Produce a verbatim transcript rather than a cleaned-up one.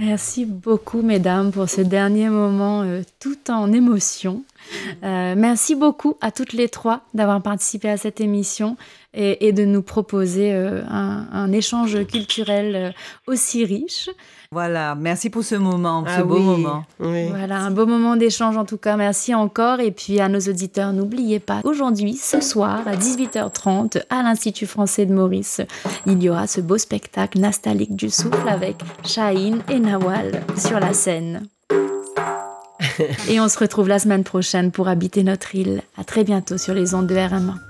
Merci beaucoup, mesdames, pour ce dernier moment euh, tout en émotion. Euh, merci beaucoup à toutes les trois d'avoir participé à cette émission et, et de nous proposer euh, un, un échange culturel euh, aussi riche. Voilà, merci pour ce moment, Ah ce beau oui, moment. oui. Voilà, un beau moment d'échange en tout cas. Merci encore. Et puis à nos auditeurs, n'oubliez pas, aujourd'hui, ce soir, à dix-huit heures trente, à l'Institut français de Maurice, il y aura ce beau spectacle Nastaliq du souffle avec Chahine et Nawal sur la scène. Et on se retrouve la semaine prochaine pour habiter notre île. À très bientôt sur les ondes de R M A.